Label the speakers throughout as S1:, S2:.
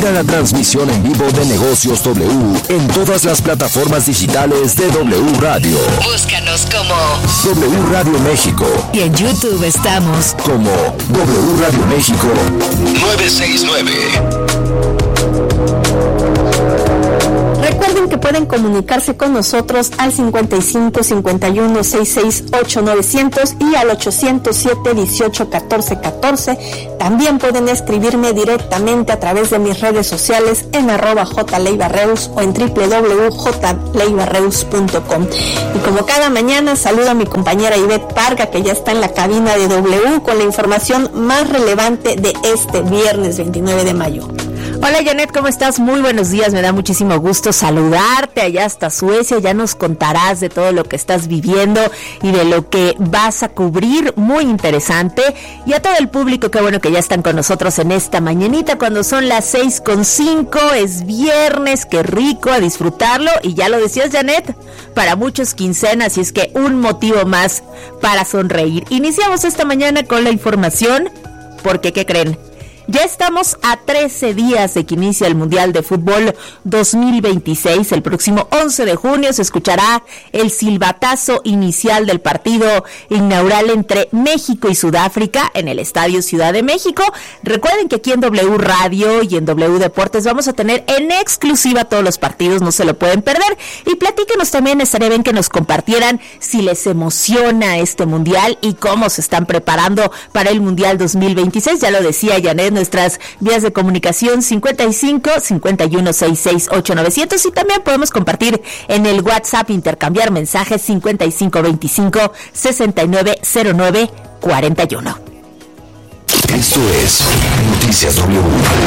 S1: Mira la transmisión en vivo de Negocios W en todas las plataformas digitales de W Radio.
S2: Búscanos como
S1: W Radio México.
S2: Y en YouTube estamos
S1: como W Radio México
S3: 969.
S4: Recuerden que pueden comunicarse con nosotros al 55 51 66 8900 y al 807 18 14 14. También pueden escribirme directamente a través de mis redes sociales en @jleibarreus o en www.jleibarreus.com. Y como cada mañana, saludo a mi compañera Ivette Parga, que ya está en la cabina de W con la información más relevante de este viernes 29 de mayo.
S5: Hola Janet, ¿cómo estás? Muy buenos días, me da muchísimo gusto saludarte allá hasta Suecia. Ya nos contarás de todo lo que estás viviendo y de lo que vas a cubrir, muy interesante. Y a todo el público, qué bueno que ya están con nosotros en esta mañanita cuando son las 6:05, es viernes, qué rico, a disfrutarlo. Y ya lo decías Janet, para muchos quincena, así es que un motivo más para sonreír. Iniciamos esta mañana con la información, porque ¿qué creen? Ya estamos a 13 días de que inicie el Mundial de Fútbol 2026. El próximo 11 de junio se escuchará el silbatazo inicial del partido inaugural entre México y Sudáfrica en el Estadio Ciudad de México. Recuerden que aquí en W Radio y en W Deportes vamos a tener en exclusiva todos los partidos, no se lo pueden perder. Y platíquenos también, estaría bien que nos compartieran si les emociona este Mundial y cómo se están preparando para el Mundial 2026. Ya lo decía Janet, nuestras vías de comunicación 55 51 66 8900 y también podemos compartir en el WhatsApp, intercambiar mensajes 55 25 69 09 41.
S1: Esto es Noticias W.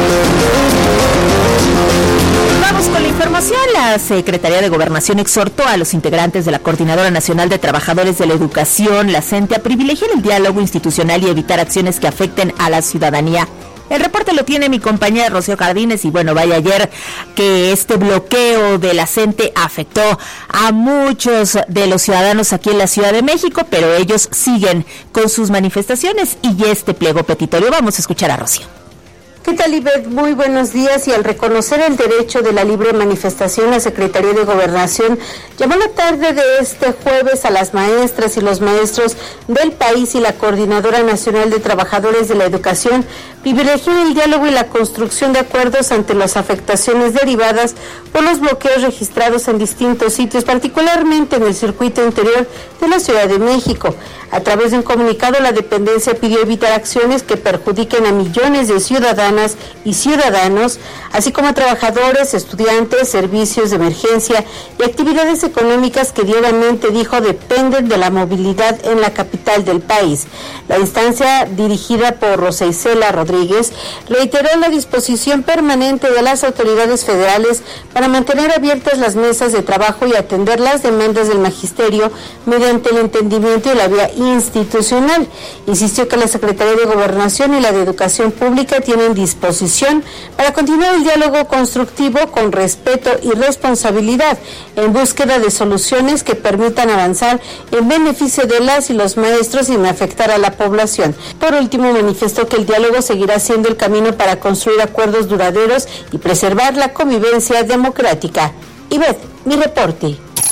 S5: Vamos con la información. La Secretaría de Gobernación exhortó a los integrantes de la Coordinadora Nacional de Trabajadores de la Educación, la CENTE, a privilegiar el diálogo institucional y evitar acciones que afecten a la ciudadanía. El reporte lo tiene mi compañera Rocío Jardines y bueno, vaya ayer que este bloqueo de la CENTE afectó a muchos de los ciudadanos aquí en la Ciudad de México, pero ellos siguen con sus manifestaciones y este pliego petitorio. Vamos a escuchar a Rocío.
S4: ¿Qué tal, Ivette? Muy buenos días. Y al reconocer el derecho de la libre manifestación, la Secretaría de Gobernación llamó la tarde de este jueves a las maestras y los maestros del país y la Coordinadora Nacional de Trabajadores de la Educación privilegiar el diálogo y la construcción de acuerdos ante las afectaciones derivadas por los bloqueos registrados en distintos sitios, particularmente en el circuito interior de la Ciudad de México. A través de un comunicado, la dependencia pidió evitar acciones que perjudiquen a millones de ciudadanas y ciudadanos, así como a trabajadores, estudiantes, servicios de emergencia y actividades económicas que diariamente, dijo, dependen de la movilidad en la capital del país. La instancia, dirigida por Rosa Isela Rodríguez, reiteró la disposición permanente de las autoridades federales para mantener abiertas las mesas de trabajo y atender las demandas del magisterio mediante el entendimiento y la vía institucional. Insistió que la Secretaría de Gobernación y la de Educación Pública tienen disposición para continuar el diálogo constructivo con respeto y responsabilidad en búsqueda de soluciones que permitan avanzar en beneficio de las y los maestros sin afectar a la población. Por último, manifestó que el diálogo seguirá siendo el camino para construir acuerdos duraderos y preservar la convivencia democrática. Ivette, mi reporte.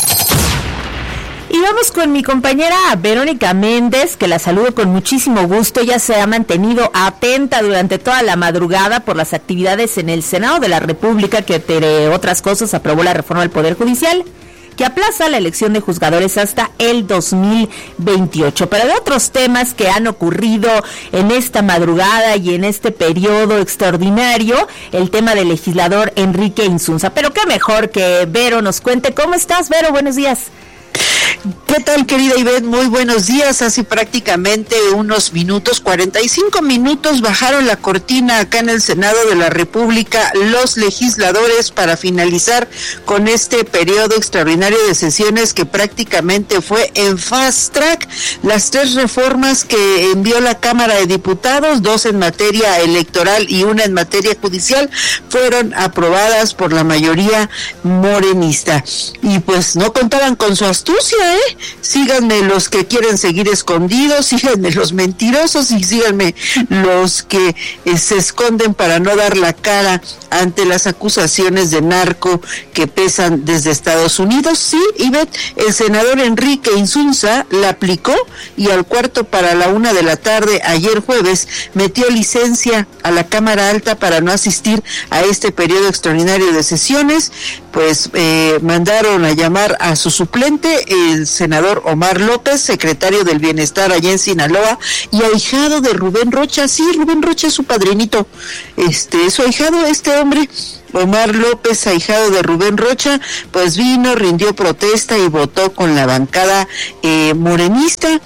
S5: Y vamos con mi compañera Verónica Méndez, que la saludo con muchísimo gusto. Ella se ha mantenido atenta durante toda la madrugada por las actividades en el Senado de la República, que entre otras cosas aprobó la reforma del Poder Judicial, que aplaza la elección de juzgadores hasta el 2028. Pero de otros temas que han ocurrido en esta madrugada y en este periodo extraordinario, el tema del legislador Enrique Insunza. Pero qué mejor que Vero nos cuente. ¿Cómo estás, Vero? Buenos días.
S6: ¿Qué tal, querida Ivette? Muy buenos días. Hace prácticamente unos minutos, 45 minutos, bajaron la cortina acá en el Senado de la República los legisladores para finalizar con este periodo extraordinario de sesiones que prácticamente fue en fast track. Las 3 reformas que envió la Cámara de Diputados, 2 en materia electoral y 1 en materia judicial, fueron aprobadas por la mayoría morenista. Y pues no contaban con su astucia, síganme los que quieren seguir escondidos, síganme los mentirosos y síganme los que se esconden para no dar la cara ante las acusaciones de narco que pesan desde Estados Unidos. Sí, Ivette, el senador Enrique Insunza la aplicó y al 1:45 p.m. ayer jueves metió licencia a la Cámara Alta para no asistir a este periodo extraordinario de sesiones. Pues mandaron a llamar a su suplente, el senador Omar López, secretario del Bienestar allá en Sinaloa y ahijado de Rubén Rocha. Sí, Rubén Rocha es su padrinito, su ahijado, hombre, Omar López, ahijado de Rubén Rocha, pues vino, rindió protesta y votó con la bancada morenista.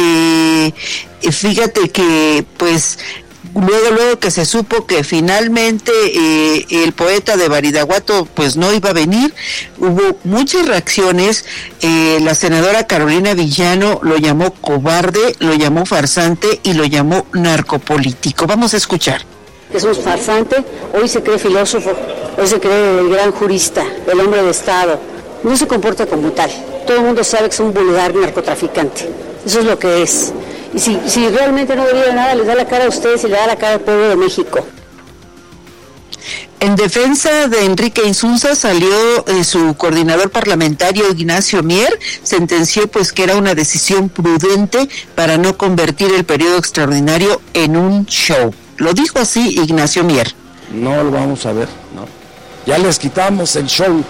S6: Fíjate que pues luego que se supo que finalmente el poeta de Badiraguato pues no iba a venir, hubo muchas reacciones. La senadora Carolina Villano lo llamó cobarde, lo llamó farsante y lo llamó narcopolítico. Vamos a escuchar.
S7: Es un farsante, hoy se cree filósofo, hoy se cree el gran jurista, el hombre de Estado. No se comporta como tal. Todo el mundo sabe que es un vulgar narcotraficante. Eso es lo que es. Y si realmente no debería nada, les da la cara a ustedes y le da la cara al pueblo de México.
S6: En defensa de Enrique Insunza salió su coordinador parlamentario Ignacio Mier, sentenció pues que era una decisión prudente para no convertir el periodo extraordinario en un show. Lo dijo así Ignacio Mier.
S8: No lo vamos a ver, ¿no? Ya les quitamos el show.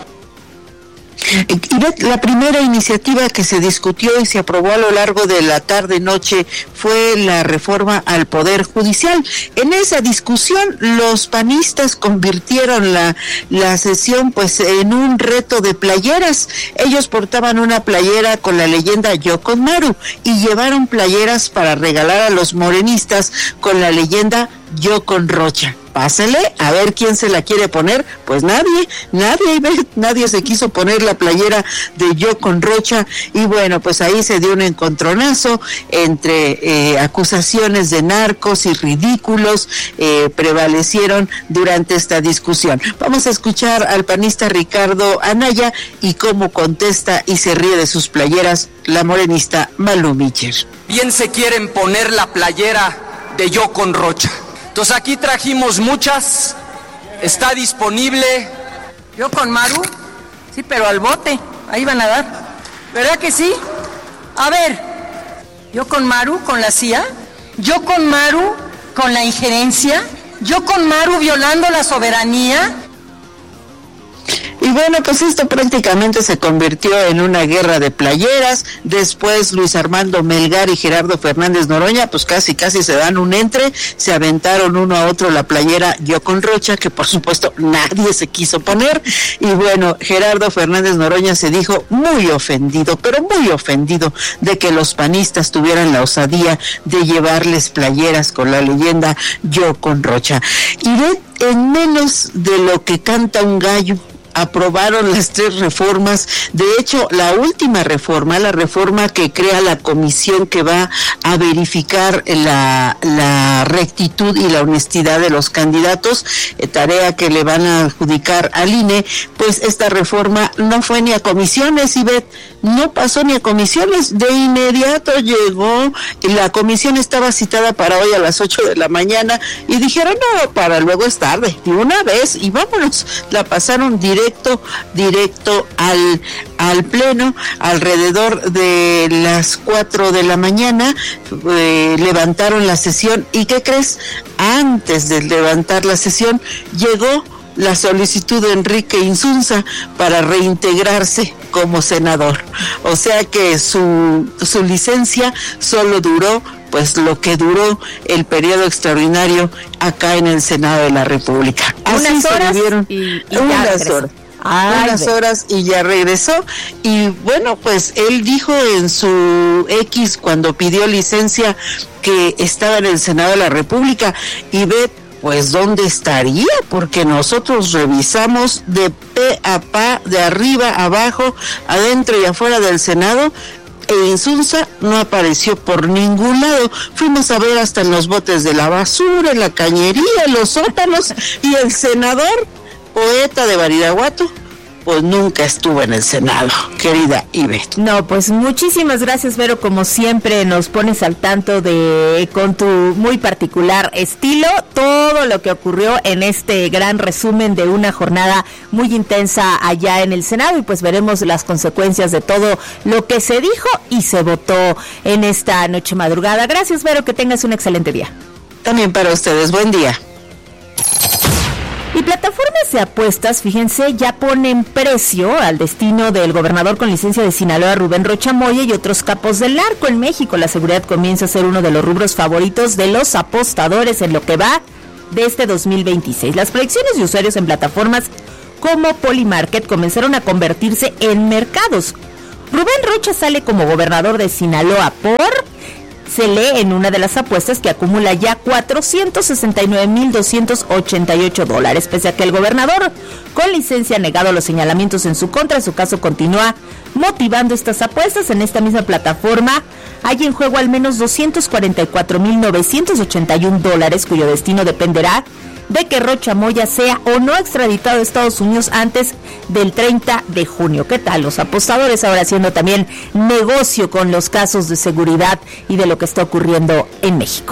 S6: Y la primera iniciativa que se discutió y se aprobó a lo largo de la tarde-noche fue la reforma al Poder Judicial. En esa discusión los panistas convirtieron la sesión pues en un reto de playeras. Ellos portaban una playera con la leyenda Yo con Maru y llevaron playeras para regalar a los morenistas con la leyenda Yo con Rocha. Pásele, a ver quién se la quiere poner. Pues nadie se quiso poner la playera de Yo con Rocha, y bueno, pues ahí se dio un encontronazo entre acusaciones de narcos y ridículos, prevalecieron durante esta discusión. Vamos a escuchar al panista Ricardo Anaya y cómo contesta y se ríe de sus playeras la morenista Malú Micher.
S9: Bien se quieren poner la playera de Yo con Rocha. Entonces aquí trajimos muchas, está disponible.
S10: Yo con Maru, sí, pero al bote, ahí van a dar. ¿Verdad que sí? A ver, yo con Maru, con la CIA, yo con Maru, con la injerencia, yo con Maru violando la soberanía.
S6: Y bueno, pues esto prácticamente se convirtió en una guerra de playeras. Después Luis Armando Melgar y Gerardo Fernández Noroña, pues casi se dan un entre, se aventaron uno a otro la playera Yo con Rocha, que por supuesto nadie se quiso poner. Y bueno, Gerardo Fernández Noroña se dijo muy ofendido, pero muy ofendido de que los panistas tuvieran la osadía de llevarles playeras con la leyenda Yo con Rocha. Y en menos de lo que canta un gallo, aprobaron las 3 reformas. De hecho, la última reforma, la reforma que crea la comisión que va a verificar la rectitud y la honestidad de los candidatos, tarea que le van a adjudicar al INE, pues esta reforma no fue ni a comisiones, Ivette, no pasó ni a comisiones, de inmediato llegó, la comisión estaba citada para hoy a las 8 de la mañana y dijeron, no, para luego es tarde, de una vez, y vámonos, la pasaron directo al pleno. Alrededor de las 4 de la mañana levantaron la sesión, y ¿qué crees? Antes de levantar la sesión llegó la solicitud de Enrique Insunza para reintegrarse como senador. O sea que su licencia solo duró pues lo que duró el periodo extraordinario acá en el Senado de la República.
S5: Unas horas
S6: unas horas y ya regresó. Y bueno, pues él dijo en su X cuando pidió licencia que estaba en el Senado de la República, y ve pues dónde estaría, porque nosotros revisamos de pe a pa, de arriba a abajo, adentro y afuera del Senado, e Insunza no apareció por ningún lado. Fuimos a ver hasta en los botes de la basura, en la cañería, en los sótanos, y el senador, poeta de Badiraguato, pues nunca estuvo en el Senado, querida Ivette.
S5: No, pues muchísimas gracias, Vero, como siempre nos pones al tanto con tu muy particular estilo, todo lo que ocurrió en este gran resumen de una jornada muy intensa allá en el Senado, y pues veremos las consecuencias de todo lo que se dijo y se votó en esta noche madrugada. Gracias, Vero, que tengas un excelente día.
S6: También para ustedes, buen día.
S5: Y plataformas de apuestas, fíjense, ya ponen precio al destino del gobernador con licencia de Sinaloa, Rubén Rocha Moya, y otros capos del narco. En México, la seguridad comienza a ser uno de los rubros favoritos de los apostadores en lo que va de este 2026. Las proyecciones de usuarios en plataformas como Polymarket comenzaron a convertirse en mercados. Rubén Rocha sale como gobernador de Sinaloa se lee en una de las apuestas que acumula ya $469,288, pese a que el gobernador con licencia ha negado los señalamientos en su contra. Su caso continúa motivando estas apuestas. En esta misma plataforma hay en juego al menos $244,981, cuyo destino dependerá de que Rocha Moya sea o no extraditado a Estados Unidos antes del 30 de junio. ¿Qué tal? Los apostadores ahora haciendo también negocio con los casos de seguridad y de lo que está ocurriendo en México.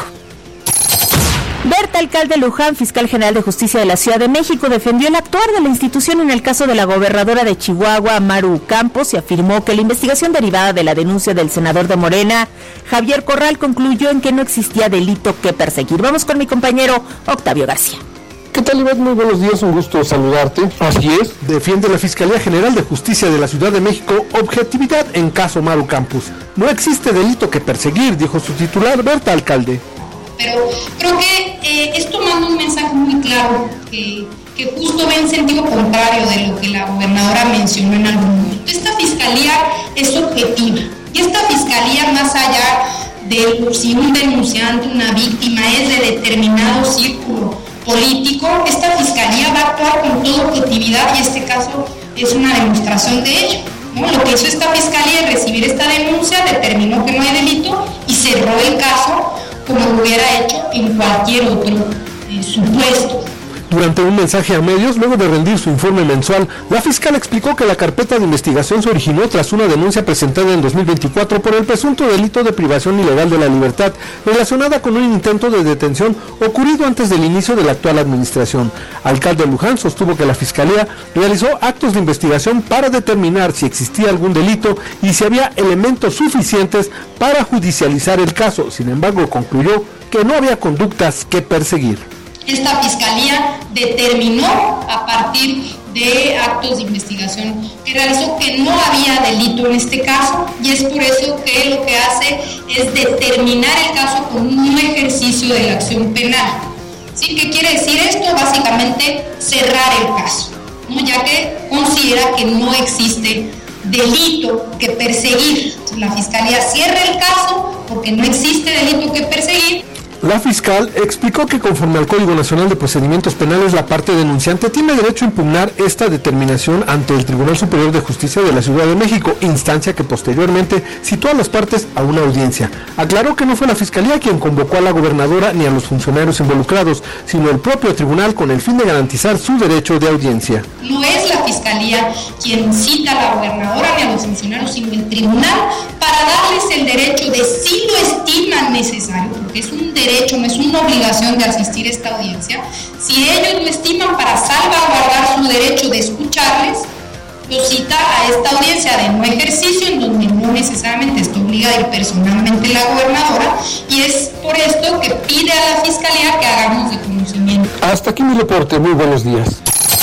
S5: Berta Alcalde Luján, fiscal general de Justicia de la Ciudad de México, defendió el actuar de la institución en el caso de la gobernadora de Chihuahua, Maru Campos, y afirmó que la investigación derivada de la denuncia del senador de Morena, Javier Corral, concluyó en que no existía delito que perseguir. Vamos con mi compañero Octavio García.
S11: ¿Qué tal, Ivette? Muy buenos días, un gusto saludarte. Así es, defiende la Fiscalía General de Justicia de la Ciudad de México objetividad en caso Maru Campos. No existe delito que perseguir, dijo su titular, Berta Alcalde.
S12: Pero creo que esto manda un mensaje muy claro, que justo va en sentido contrario de lo que la gobernadora mencionó en algún momento. Esta fiscalía es objetiva, y esta fiscalía, más allá de si un denunciante, una víctima es de determinado círculo político, esta fiscalía va a actuar con toda objetividad, y este caso es una demostración de ello, ¿no? Lo que hizo esta fiscalía es recibir esta denuncia, determinó que no hay delito y cerró el caso como lo hubiera hecho en cualquier otro supuesto.
S11: Durante un mensaje a medios, luego de rendir su informe mensual, la fiscal explicó que la carpeta de investigación se originó tras una denuncia presentada en 2024 por el presunto delito de privación ilegal de la libertad, relacionada con un intento de detención ocurrido antes del inicio de la actual administración. Alcalde Luján sostuvo que la fiscalía realizó actos de investigación para determinar si existía algún delito y si había elementos suficientes para judicializar el caso. Sin embargo, concluyó que no había conductas que perseguir.
S12: Esta fiscalía determinó a partir de actos de investigación que realizó que no había delito en este caso, y es por eso que lo que hace es determinar el caso como un ejercicio de la acción penal. ¿Sí? ¿Qué quiere decir esto? Básicamente cerrar el caso, ¿no? Ya que considera que no existe delito que perseguir. La fiscalía cierra el caso porque no existe delito que perseguir.
S11: La fiscal explicó que conforme al Código Nacional de Procedimientos Penales, la parte denunciante tiene derecho a impugnar esta determinación ante el Tribunal Superior de Justicia de la Ciudad de México, instancia que posteriormente citó a las partes a una audiencia. Aclaró que no fue la Fiscalía quien convocó a la gobernadora ni a los funcionarios involucrados, sino el propio tribunal con el fin de garantizar su derecho de audiencia.
S12: No es la Fiscalía quien cita a la gobernadora ni a los funcionarios, sino el tribunal, para darles el derecho de, si lo estiman necesario, porque es un derecho, no es una obligación de asistir a esta audiencia, si ellos lo estiman para salvaguardar su derecho de escucharles, lo cita a esta audiencia de no ejercicio, en donde no necesariamente está obligada a ir personalmente la gobernadora, y es por esto que pide a la Fiscalía que hagamos de conocimiento.
S11: Hasta aquí mi reporte, muy buenos días.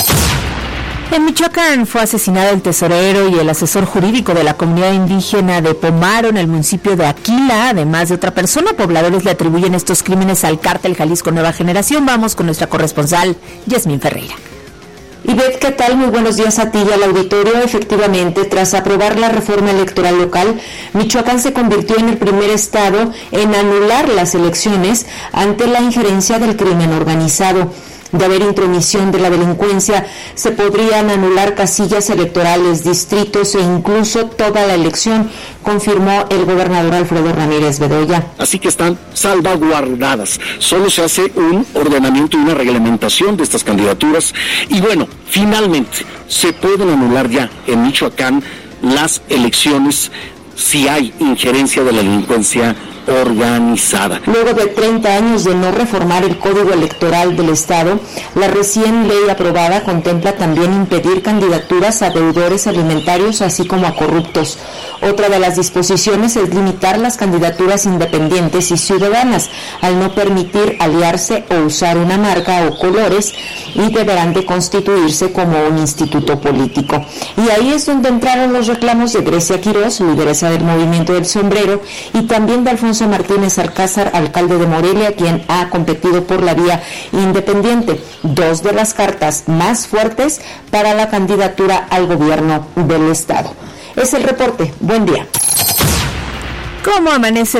S5: En Michoacán fue asesinado el tesorero y el asesor jurídico de la comunidad indígena de Pomaro en el municipio de Aquila, además de otra persona. Pobladores le atribuyen estos crímenes al cártel Jalisco Nueva Generación. Vamos con nuestra corresponsal, Yasmín Ferreira.
S13: Ivette, ¿qué tal? Muy buenos días a ti y al auditorio. Efectivamente, tras aprobar la reforma electoral local, Michoacán se convirtió en el primer estado en anular las elecciones ante la injerencia del crimen organizado. De haber intromisión de la delincuencia, se podrían anular casillas electorales, distritos e incluso toda la elección, confirmó el gobernador Alfredo Ramírez Bedoya.
S14: Así que están salvaguardadas. Solo se hace un ordenamiento y una reglamentación de estas candidaturas. Y bueno, finalmente, se pueden anular ya en Michoacán las elecciones si hay injerencia de la delincuencia organizada.
S13: Luego de 30 años de no reformar el Código Electoral del Estado, la recién ley aprobada contempla también impedir candidaturas a deudores alimentarios, así como a corruptos. Otra de las disposiciones es limitar las candidaturas independientes y ciudadanas, al no permitir aliarse o usar una marca o colores, y deberán de constituirse como un instituto político. Y ahí es donde entraron los reclamos de Grecia Quirós, lideresa del Movimiento del Sombrero, y también de Alfonso Martínez Alcázar, alcalde de Morelia, quien ha competido por la vía independiente. Dos de las cartas más fuertes para la candidatura al gobierno del Estado. Es el reporte. Buen día.
S5: ¿Cómo amanece